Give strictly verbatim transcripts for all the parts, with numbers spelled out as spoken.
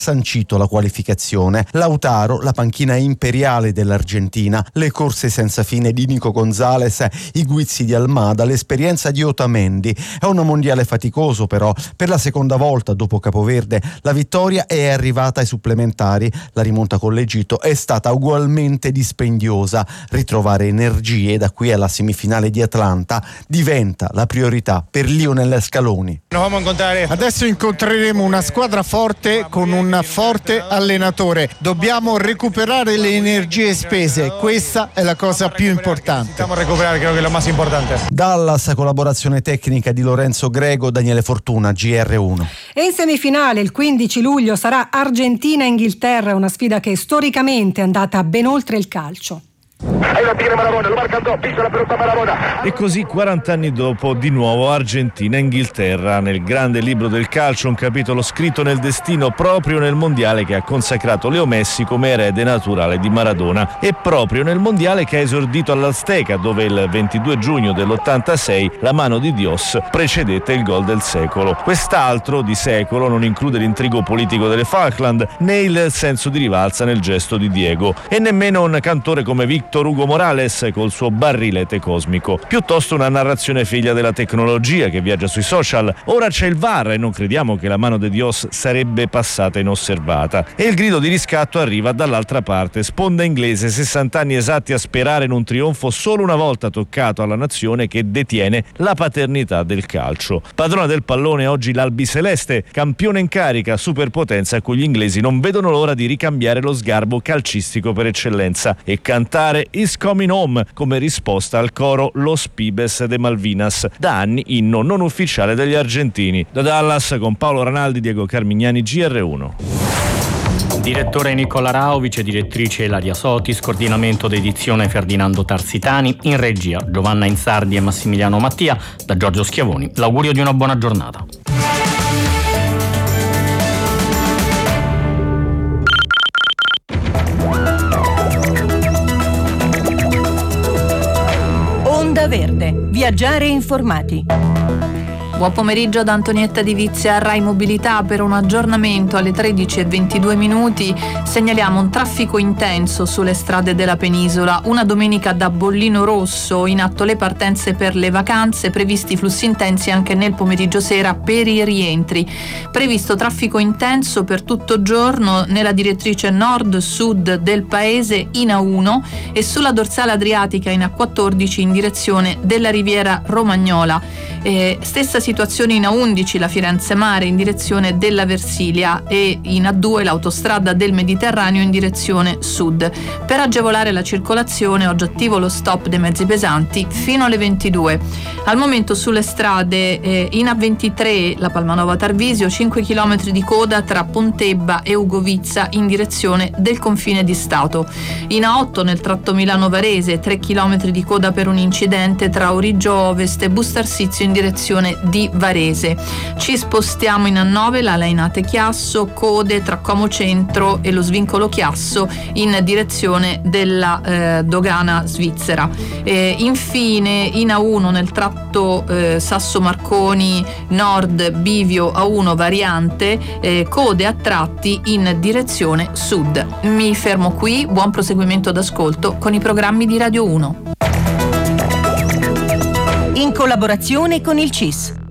sancito la qualificazione. Lautaro, la panchina imperiale dell'Argentina, le corse senza fine di Nico Gonzalez, i guizzi di Almada, l'esperienza di Otamendi. È un mondiale faticoso però. Per la seconda volta dopo Capoverde la vittoria è arrivata ai supplementari. La rimonta con l'Egitto è stata ugualmente dispendiosa. Ritrovare energie da qui alla semifinale di Atlanta diventa la priorità per Lionel Scaloni. Adesso incontreremo una squadra forte con un forte allenatore. Dobbiamo recuperare le energie spese, questa è la cosa più importante. Dobbiamo recuperare, credo che è la más importante. Dallas, collaborazione tecnica di Lorenzo Grego, Daniele Fortuna, G R uno. E in semifinale il quindici luglio sarà Argentina-Inghilterra, una sfida che storicamente è andata ben oltre il calcio. E così quaranta anni dopo di nuovo Argentina-Inghilterra nel grande libro del calcio, un capitolo scritto nel destino proprio nel mondiale che ha consacrato Leo Messi come erede naturale di Maradona e proprio nel mondiale che ha esordito all'Azteca, dove il ventidue giugno dell'ottantasei la mano di Dios precedette il gol del secolo. Quest'altro di secolo non include l'intrigo politico delle Falkland né il senso di rivalsa nel gesto di Diego e nemmeno un cantore come Victor Hugo Morales col suo barrilete cosmico, piuttosto una narrazione figlia della tecnologia che viaggia sui social. Ora c'è il V A R e non crediamo che la mano de Dios sarebbe passata inosservata. E il grido di riscatto arriva dall'altra parte, sponda inglese, sessanta anni esatti a sperare in un trionfo solo una volta toccato alla nazione che detiene la paternità del calcio. Padrona del pallone oggi l'Albiceleste, campione in carica, superpotenza a cui gli inglesi non vedono l'ora di ricambiare lo sgarbo calcistico per eccellenza e cantare Is Coming Home come risposta al coro Los Pibes de Malvinas, da anni inno non ufficiale degli argentini. Da Dallas con Paolo Ranaldi, Diego Carmignani, G R uno. Direttore Nicola Rao, vice direttrice Ilaria Sotis, coordinamento d'edizione Ferdinando Tarsitani, in regia Giovanna Insardi e Massimiliano Mattia, da Giorgio Schiavoni. L'augurio di una buona giornata. Onda Verde, viaggiare informati. Buon pomeriggio da Antonietta Di Vizia, Rai Mobilità. Per un aggiornamento alle tredici e ventidue minuti segnaliamo un traffico intenso sulle strade della penisola. Una domenica da bollino rosso, in atto le partenze per le vacanze, previsti flussi intensi anche nel pomeriggio sera per i rientri. Previsto traffico intenso per tutto giorno nella direttrice nord-sud del paese in A uno e sulla dorsale adriatica in A quattordici in direzione della Riviera Romagnola. Eh, stessa situazione in A undici, la Firenze Mare in direzione della Versilia, e in A due l'autostrada del Mediterraneo in direzione sud. Per agevolare la circolazione oggi attivo lo stop dei mezzi pesanti fino alle ventidue. Al momento sulle strade eh, in A ventitré la Palmanova Tarvisio, cinque chilometri di coda tra Pontebba e Ugovizza in direzione del confine di Stato. In A otto nel tratto Milano Varese, tre chilometri di coda per un incidente tra Origgio Ovest e Bustarsizio in direzione di Varese. Ci spostiamo in A nove, la Lainate Chiasso, code tra Como Centro e lo svincolo Chiasso in direzione della eh, dogana svizzera. E infine in A uno nel tratto eh, Sasso Marconi Nord Bivio A uno variante, eh, code a tratti in direzione sud. Mi fermo qui, buon proseguimento d'ascolto con i programmi di Radio uno. In collaborazione con il C I S.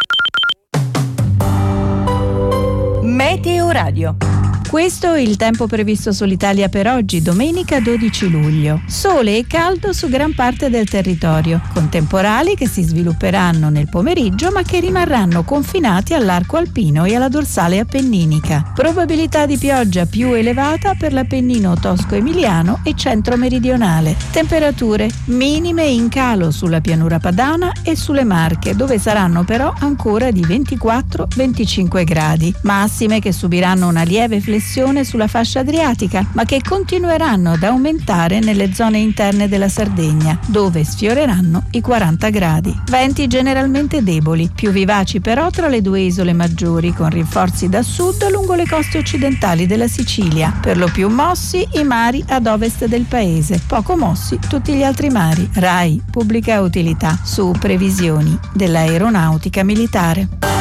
Meteo Radio. Questo è il tempo previsto sull'Italia per oggi, domenica dodici luglio. Sole e caldo su gran parte del territorio, con temporali che si svilupperanno nel pomeriggio ma che rimarranno confinati all'arco alpino e alla dorsale appenninica. Probabilità di pioggia più elevata per l'Appennino tosco-emiliano e centro-meridionale. Temperature minime in calo sulla pianura padana e sulle Marche, dove saranno però ancora di ventiquattro venticinque gradi. Massime che subiranno una lieve flessione sulla fascia adriatica, ma che continueranno ad aumentare nelle zone interne della Sardegna, dove sfioreranno i quaranta gradi. Venti generalmente deboli, più vivaci però tra le due isole maggiori, con rinforzi da sud lungo le coste occidentali della Sicilia. Per lo più mossi i mari ad ovest del paese, poco mossi tutti gli altri mari. Rai, pubblica utilità, su previsioni dell'aeronautica militare.